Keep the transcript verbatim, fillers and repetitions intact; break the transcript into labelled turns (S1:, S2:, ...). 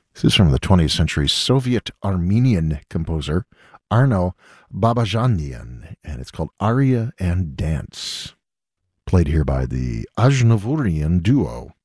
S1: This is from the twentieth century Soviet Armenian composer Arno Babajanian, and it's called Aria and Dance. Played here by the Ajnavurian duo.